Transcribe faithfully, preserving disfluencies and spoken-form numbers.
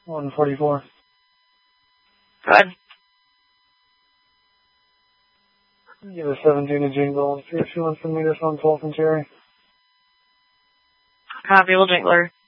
one forty-four. Good. Give a seventeen to Jingle and see if she wants to meet us on twelfth and Cherry. Copy, will Jingler.